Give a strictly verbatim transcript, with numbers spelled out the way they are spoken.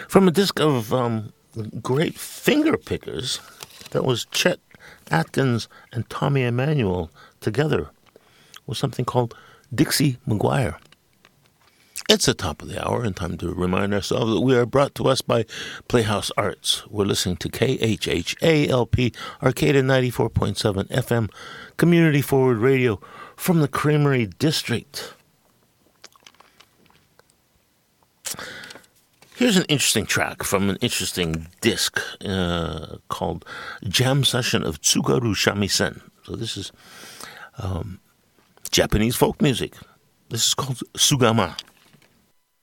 From a disc of um, great finger pickers, that was Chet Atkins and Tommy Emmanuel together with something called Dixie McGuire. It's the top of the hour, and time to remind ourselves that we are brought to us by Playhouse Arts. We're listening to K H H A L P, Arcata ninety-four point seven F M, Community Forward Radio from the Creamery District. Here's an interesting track from an interesting disc uh, called Jam Session of Tsugaru Shamisen. So this is um, Japanese folk music. This is called Sugama.